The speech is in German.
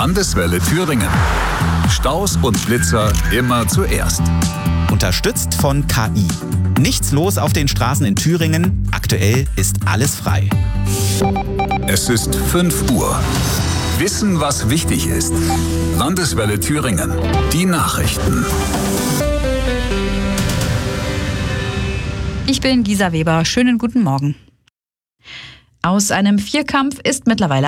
Landeswelle Thüringen. Staus und Blitzer immer zuerst. Unterstützt von KI. Nichts los auf den Straßen in Thüringen. Aktuell ist alles frei. Es ist 5 Uhr. Wissen, was wichtig ist. Landeswelle Thüringen. Die Nachrichten. Ich bin Gisa Weber. Schönen guten Morgen. Aus einem Vierkampf ist mittlerweile